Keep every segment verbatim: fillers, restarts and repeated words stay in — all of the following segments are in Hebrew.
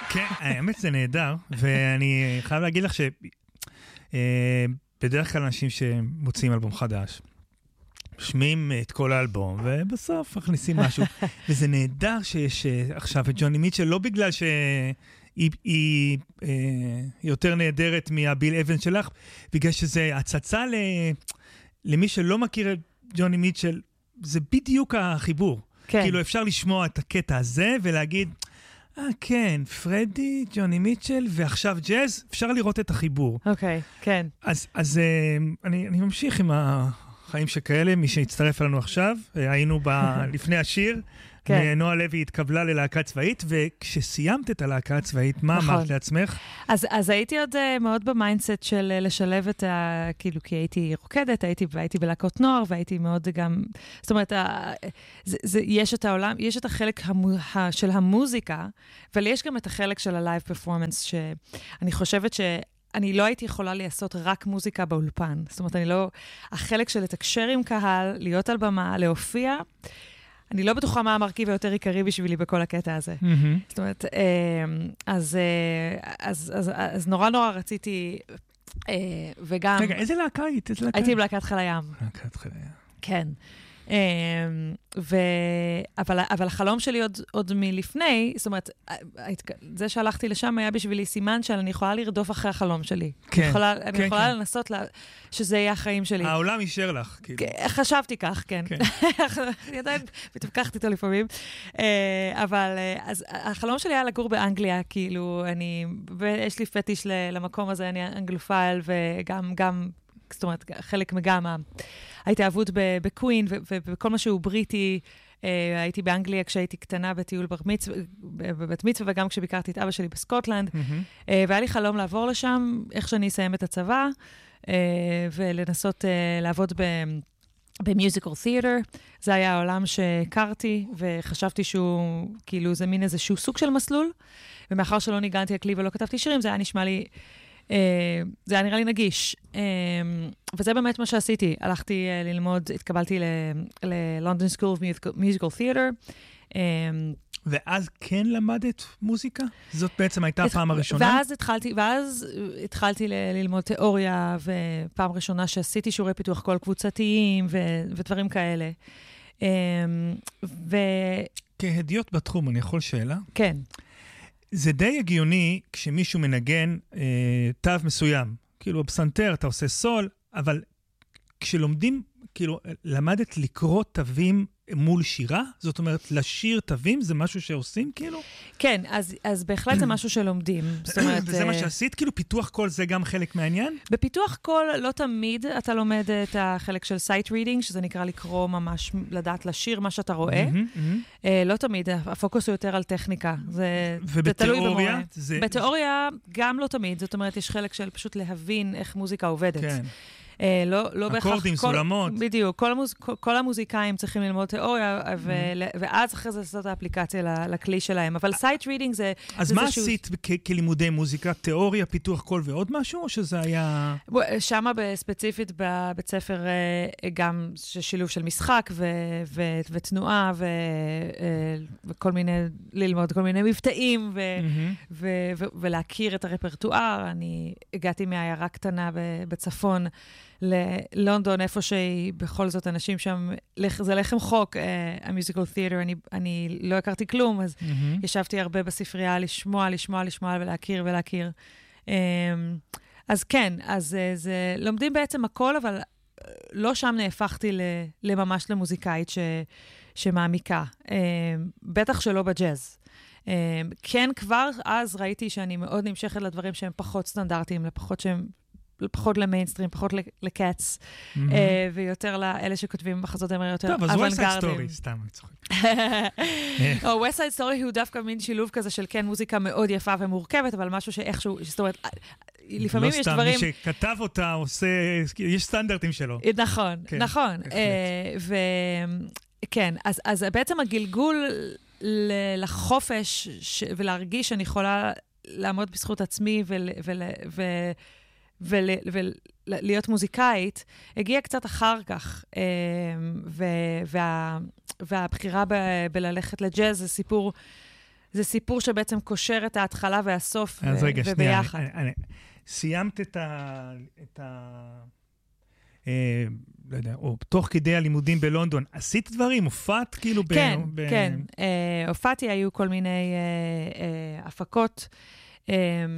כן, האמת זה נהדר, ואני חייב להגיד לך שבדרך כלל אנשים שמוצאים אלבום חדש, שומעים את כל האלבום, ובסוף מכניסים משהו, וזה נהדר שיש עכשיו את ג'וני מיטשל, לא בגלל שהיא היא, אה, יותר נהדרת מהביל אבן שלך, בגלל שזה הצצה ל, למי שלא מכיר את ג'וני מיטשל, זה בדיוק החיבור. כן. כאילו אפשר לשמוע את הקטע הזה ולהגיד, אה, כן, פרדי, ג'וני מיטשל, ועכשיו ג'אז, אפשר לראות את החיבור. אוקיי, כן. אז, אז אני, אני ממשיך עם החיים שכאלה, מי שהצטרף לנו עכשיו, היינו ב, לפני השיר, כן. נועה לוי התקבלה ללהקה צבאית, וכשסיימת את הלהקה הצבאית, מה נכון. אמרת לעצמך? אז, אז הייתי עוד uh, מאוד במיינדסט של uh, לשלב את ה... כאילו, כי הייתי רוקדת, הייתי, הייתי בלהקות נוער, והייתי מאוד גם... זאת אומרת, ה, זה, זה, יש את העולם, יש את החלק המו, ה, של המוזיקה, אבל יש גם את החלק של הלייב פרפורמנס, שאני חושבת ש... אני לא הייתי יכולה לעשות רק מוזיקה באולפן. זאת אומרת, אני לא... החלק של לתקשר עם קהל, להיות על במה, להופיע... אני לא בטוחה מה המרכיב היותר עיקרי בשבילי בכל הקטע הזה. Mm-hmm. זאת אומרת, אז, אז, אז, אז נורא נורא רציתי, וגם... רגע, איזה להקה היית? הייתי עם להקת חיל הים. להקת חיל הים. כן. ו... אבל, אבל החלום שלי עוד, עוד מלפני, זאת אומרת, זה שהלכתי לשם היה בשבילי סימן שאני יכולה לרדוף אחרי החלום שלי. כן, אני יכולה, אני כן, יכולה כן. לנסות לה, שזה יהיה החיים שלי. העולם יישר לך, כאילו. חשבתי כך, כן. כן. אני עדיין מתווכחת איתו לפעמים. אבל אז החלום שלי היה לגור באנגליה, כאילו, אני, ויש לי פטיש למקום הזה, אני אנגלופייל, וגם, גם, זאת אומרת, חלק מגם ההתאהבות בקווין, ובכל מה שהוא בריטי, הייתי באנגליה כשהייתי קטנה בטיול בר מצווה, בבת מצווה, וגם כשביקרתי את אבא שלי בסקוטלנד, והיה לי חלום לעבור לשם, איך שאני אסיים את הצבא, ולנסות לעבוד במיוזיקל תיאטר. זה היה העולם שהכרתי, וחשבתי שהוא, כאילו, זה מין איזשהו סוג של מסלול, ומאחר שלא ניגנתי הכלי ולא כתבתי שירים, זה היה נשמע לי... זה היה נראה לי נגיש. וזה באמת מה שעשיתי. הלכתי ללמוד, התקבלתי ל-London School of Musical Theatre. ואז כן למדת מוזיקה? זאת בעצם הייתה הפעם הראשונה? ואז התחלתי, ואז התחלתי ללמוד תיאוריה, ופעם ראשונה שעשיתי שיעורי פיתוח קול קבוצתיים, ודברים כאלה. כהדיוט בתחום, אני יכול שאלה? כן. זה די הגיוני כשמישהו מנגן אה, תו מסוים. כאילו, בפסנתר אתה עושה סול, אבל כשלומדים, כאילו, למדת לקרוא תווים מול שירה? זאת אומרת, לשיר תווים זה משהו שעושים, כאילו? כן, אז, אז בהחלט זה משהו שלומדים. זאת אומרת... וזה מה שעשית? כאילו, פיתוח קול זה גם חלק מהעניין? בפיתוח קול לא תמיד אתה לומד את החלק של sight reading, שזה נקרא לקרוא ממש, לדעת לשיר מה שאתה רואה. לא תמיד, הפוקוס הוא יותר על טכניקה. ובתיאוריה? בתיאוריה גם לא תמיד. זאת אומרת, יש חלק של פשוט להבין איך מוזיקה עובדת. כן. לא, לא בהכרח... אקורדים, סולמות. בדיוק. כל, המוז, כל, כל המוזיקאים צריכים ללמוד תיאוריה, ו, ואז אחרי זה לעשות האפליקציה לכלי שלהם. אבל sight reading זה... אז מה עשית כלימודי מוזיקה? תיאוריה, פיתוח קול ועוד משהו? או שזה היה... שמה בספציפית בבית ספר גם שילוב של משחק ו, ו, ותנועה ו, וכל מיני... ללמוד כל מיני מבטאים ו, ו, ו, ולהכיר את הרפרטואר. אני הגעתי מהעיירה קטנה בצפון, ללונדון, איפה שהיא, בכל זאת, אנשים שם, זה לחם חוק, המיוזיקל תיאטר, אני, אני לא הכרתי כלום, אז mm-hmm. ישבתי הרבה בספרייה לשמוע, לשמוע, לשמוע, ולהכיר ולהכיר. אז כן, אז זה, לומדים בעצם הכל, אבל לא שם נהפכתי לממש למוזיקאית ש, שמעמיקה. בטח שלא בג'אז. כן, כבר אז ראיתי שאני מאוד נמשכת לדברים שהם פחות סטנדרטיים, לפחות שהם פחות למיינסטרים, פחות לקאץ, ויותר לאלה שכותבים מחזות אמר יותר אוונגרדים. טוב, אז West Side Story, סתם אני צוחק. או West Side Story הוא דווקא מין שילוב כזה של כן מוזיקה מאוד יפה ומורכבת, אבל משהו שאיכשהו, זאת אומרת, לפעמים יש דברים... לא סתם, מי שכתב אותה עושה, יש סטנדרטים שלו. נכון, נכון. וכן, אז בעצם הגלגול לחופש ולהרגיש שאני יכולה לעמוד בזכות עצמי ול... ולהיות מוזיקאית, הגיע קצת אחר כך, והבחירה בללכת לג'אז זה סיפור זה סיפור שבעצם קושר את ההתחלה והסוף אז ו- רגע, וביחד. שנייה, אני, אני, סיימת את ה... את ה... אה, לא יודע, או תוך כדי הלימודים בלונדון, עשית דברים? הופעת כאילו ב... כן, ב... כן. אה, הופעתי, היו כל מיני אה, אה, הפקות, אה,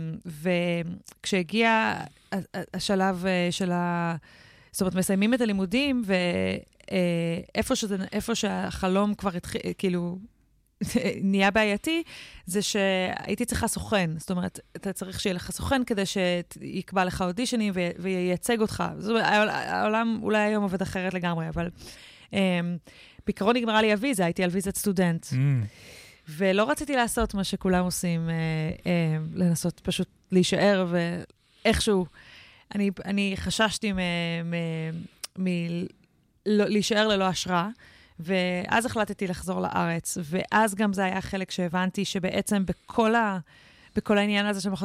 וכשהגיע השלב אה, של ה... זאת אומרת, מסיימים את הלימודים, ואיפה שזה, איפה שהחלום כבר התחיל, כאילו, נהיה בעייתי, זה שהייתי צריכה סוכן. זאת אומרת, אתה צריך שיהיה לך סוכן כדי שיקבע לך אודישנים וייצג אותך. זאת אומרת, העולם אולי היום עובד אחרת לגמרי, אבל בעיקרון נגמרה לי הוויזה, הייתי על ויזת סטודנט. ולא רציתי לעשות מה שכולם עושים, לנסות פשוט להישאר ואיכשהו. אני, אני חששתי מלהישאר ללא אשרה, ואז החלטתי לחזור לארץ, ואז גם זה היה חלק שהבנתי שבעצם בכל, ה, בכל העניין הזה של